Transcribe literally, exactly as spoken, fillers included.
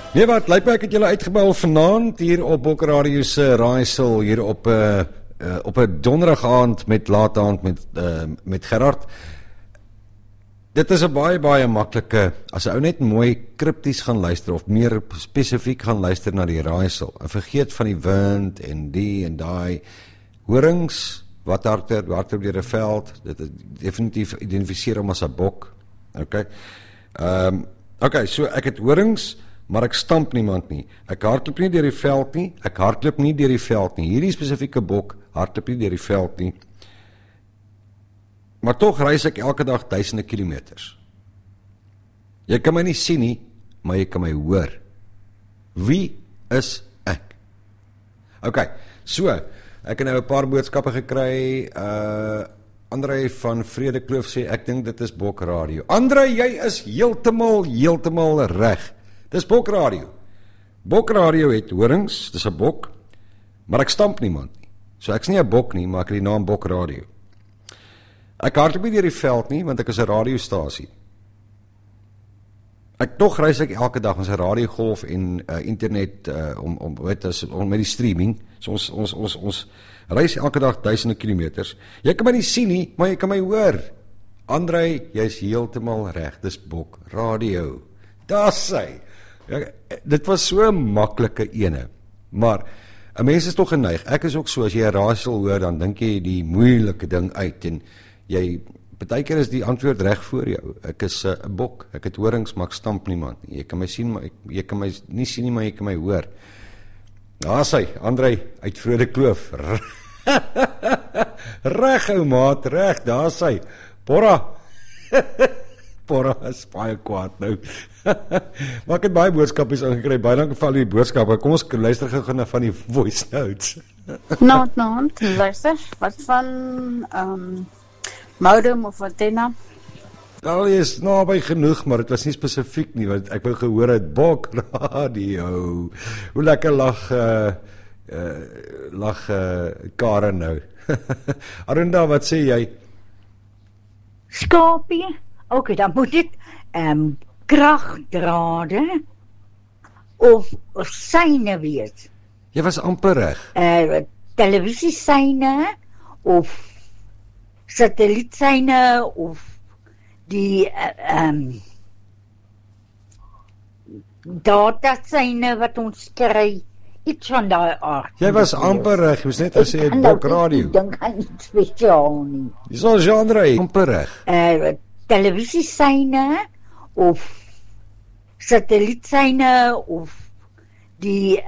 Nee wat, lyk my ek het julle uitgebel vanaand hier op Bok Radio se raaisel hier op 'n uh, uh, op 'n donderdag aand met laat aand met uh, met Gerard. Dit is 'n baie baie maklike as 'n ou net mooi kripties gaan luister of meer spesifiek gaan luister na die raaisel. En vergeet van die wind en die en daai horings wat hardloop hardloop deur 'n veld. Dit is definitief identifiseer hom as 'n bok. Okay. Ehm um, okay, so ek het horings, maar ek stamp niemand nie. Ek hardloop nie deur die veld nie. Ek hardloop nie deur die veld nie. Hierdie spesifieke bok hardloop nie deur die veld nie. Maar tog reis ek elke dag duisende kilometers. Jy kan my nie sien nie, maar jy kan my hoor. Wie is ek? Okay, so, ek het nou 'n paar boodskappe gekry. Uh André van Vredekloof sê ek dink dit is Bok Radio. André, jy is heeltemal heeltemal reg. Dis Bok Radio. Bok Radio het horings, dis 'n bok, maar ek stamp niemand nie. So ek's nie 'n bok nie, maar ek het die naam Bok Radio. Ek hardloop nie deur die veld nie, want ek is 'n radiostasie. Ek tog reis ek elke dag ons radiogolf en uh, internet uh, om om weet as om met die streaming. So ons ons ons ons reis elke dag duisende kilometers. Jy kan my nie sien nie, maar jy kan my hoor. André, jy's heeltemal reg. Dis Bok Radio. Daar sê. Ja, dit was so 'n maklike ene. Maar 'n mens is tog geneig. Ek is ook so as jy 'n raaisel hoor, dan dink jy die moeilike ding uit en jy partykeer is die antwoord reg voor jou. Ek is 'n uh, bok. Ek het horings, maar ek stamp niemand nie. Jy kan my sien, maar ek, jy kan my nie sien nie, maar jy kan my hoor. Daar sê André uit Vredekloof. Reg ou maat, reg, daar sê. Porra. Porra is baie kwaad nou. Maar ek het baie boodskapies ingekry, baie dankie vir al die boodskappe. Kom ons luister gou na van die voice notes. Naand, naand, luister, wat van um, modem of antenna? Al is naby genoeg, maar dit was nie spesifiek nie, want ek wou gehoor het Bok Radio. Hoe lekker lag, uh, uh, lag uh, Karen nou. Arunda, wat sê jy? Skapie, ok, dan moet dit um, kragdrade of, of syne wees. Jy was amper reg. Uh, televisiesyne of satellietsyne of die uh, um, datasyne wat ons kry, iets van daai aard. Jy was amper reg, jy was net gesê het Bok Radio. Ek dink aan iets spesiaal nie. Dis al genre, amper reg. Uh, televisiesyne of satellietsyne of die